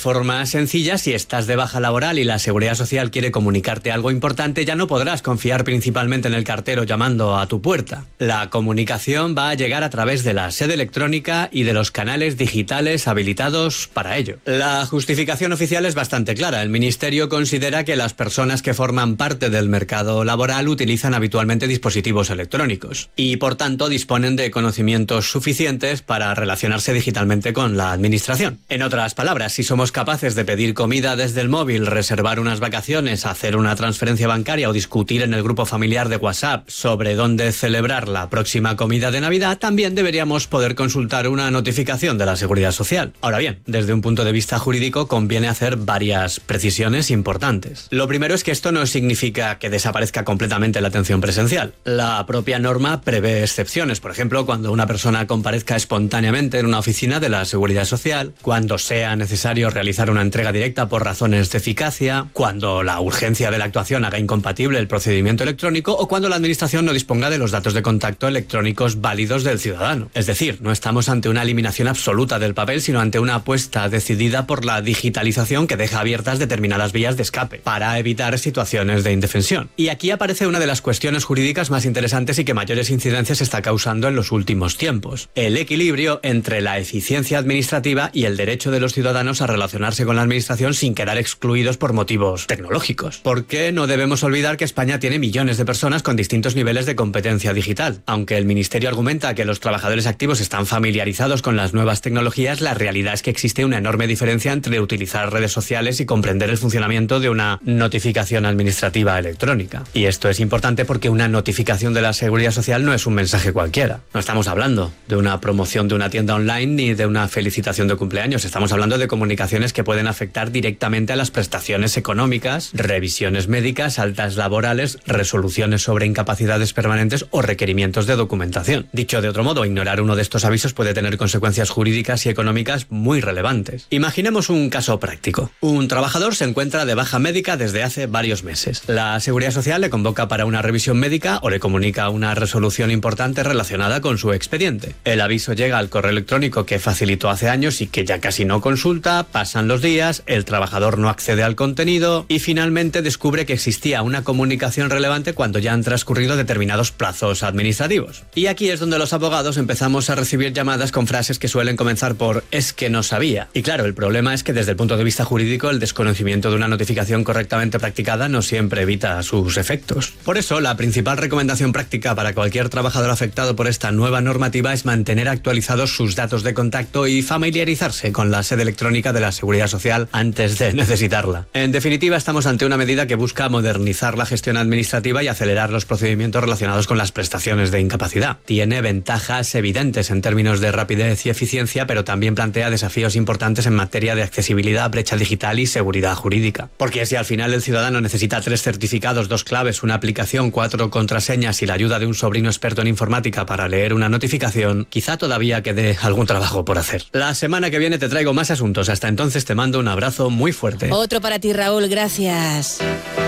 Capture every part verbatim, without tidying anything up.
forma sencilla, si estás de baja laboral y la Seguridad Social quiere comunicarte algo importante, ya no podrás confiar principalmente en el cartero llamando a tu puerta. La comunicación va a llegar a través de la sede electrónica y de los canales digitales habilitados para ello. La justificación oficial es bastante clara. El Ministerio considera que las personas que forman parte del mercado laboral utilizan habitualmente dispositivos electrónicos y, por tanto, disponen de conocimientos suficientes para relacionarse digitalmente con la administración. En otras palabras, si somos capaces de pedir comida desde el móvil, reservar unas vacaciones, hacer una transferencia bancaria o discutir en el grupo familiar de WhatsApp sobre dónde celebrar la próxima comida de Navidad, también deberíamos poder consultar una notificación de la Seguridad Social. Ahora bien, desde un punto de vista jurídico conviene hacer varias precisiones importantes. Lo primero es que esto no significa que desaparezca completamente la atención presencial. La propia norma prevé excepciones, por ejemplo, cuando una persona comparezca espontáneamente en una oficina de la Seguridad Social, cuando sea necesario realizar una entrega directa por razones de eficacia, cuando la urgencia de la actuación haga incompatible el procedimiento electrónico o cuando la Administración no disponga de los datos de contacto electrónicos válidos del ciudadano. Es decir, no estamos ante una eliminación absoluta del papel, sino ante una apuesta decidida por la digitalización que deja abiertas determinadas vías de escape para evitar situaciones de indefensión. Y aquí aparece una de las cuestiones jurídicas más interesantes y que mayores incidencias está causando en los últimos tiempos: el equilibrio entre la eficiencia administrativa y el derecho de los ciudadanos a relacionarse con la administración sin quedar excluidos por motivos tecnológicos. Porque no debemos olvidar que España tiene millones de personas con distintos niveles de competencia digital. Aunque el Ministerio argumenta que los trabajadores activos están familiarizados con las nuevas tecnologías, la realidad es que existe una enorme diferencia entre utilizar redes sociales y comprender el funcionamiento de una notificación administrativa electrónica. Y esto es importante porque una notificación de la Seguridad Social no es un mensaje cualquiera. No estamos hablando de una promoción de una tienda online ni de una felicitación de cumpleaños. Estamos hablando de comunicaciones que pueden afectar directamente a las prestaciones económicas, revisiones médicas, altas laborales, resoluciones sobre incapacidades permanentes o requerimientos de documentación. Dicho de otro modo, ignorar uno de estos avisos puede tener consecuencias jurídicas y económicas muy relevantes. Imaginemos un caso práctico. Un trabajador se encuentra de baja médica desde hace varios meses. La Seguridad Social le convoca para una revisión médica o le comunica una resolución importante relacionada con su expediente. El aviso llega al correo electrónico que facilitó hace años y que ya casi no consulta, pasan los días, el trabajador no accede al contenido y finalmente descubre que existía una comunicación relevante cuando ya han transcurrido determinados plazos administrativos. Y aquí es donde los abogados empezamos a recibir llamadas con frases que suelen comenzar por "es que no sabía". Y claro, el problema es que desde el punto de vista jurídico el desconocimiento de una notificación correctamente practicada no siempre evita sus efectos. Por eso, la principal recomendación práctica para cualquier trabajador afectado por esta nueva normativa es mantener actualizados sus datos de contacto y familiarizarse con la sede electrónica de la Seguridad Social antes de necesitarla. En definitiva, estamos ante una medida que busca modernizar la gestión administrativa y acelerar los procedimientos relacionados con las prestaciones de incapacidad. Tiene ventajas evidentes en términos de rapidez y eficiencia, pero también plantea desafíos importantes en materia de accesibilidad, brecha digital y seguridad jurídica. Porque si al final el ciudadano necesita tres certificados, dos claves, una aplicación, cuatro contraseñas y la ayuda de un sobrino experto en informática para leer una notificación, quizá todavía quede algún trabajo por hacer. La semana que viene te traigo más asuntos. Hasta entonces te mando un abrazo muy fuerte. Otro para ti, Raúl. Gracias.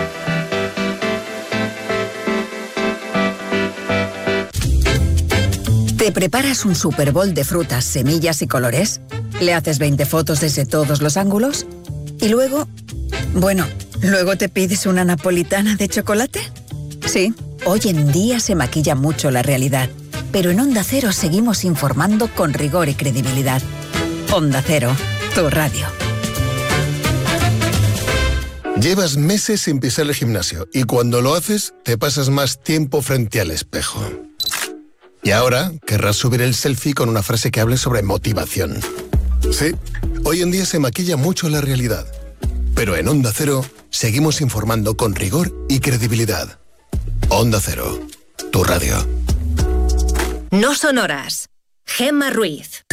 ¿Te preparas un Super Bowl de frutas, semillas y colores? ¿Le haces veinte fotos desde todos los ángulos? ¿Y luego? Bueno, ¿luego te pides una napolitana de chocolate? Sí, hoy en día se maquilla mucho la realidad, pero en Onda Cero seguimos informando con rigor y credibilidad. Onda Cero, tu radio. Llevas meses sin pisar el gimnasio y cuando lo haces te pasas más tiempo frente al espejo. Y ahora querrás subir el selfie con una frase que hable sobre motivación. Sí, hoy en día se maquilla mucho la realidad, pero en Onda Cero seguimos informando con rigor y credibilidad. Onda Cero, tu radio. No son horas. Gemma Ruiz.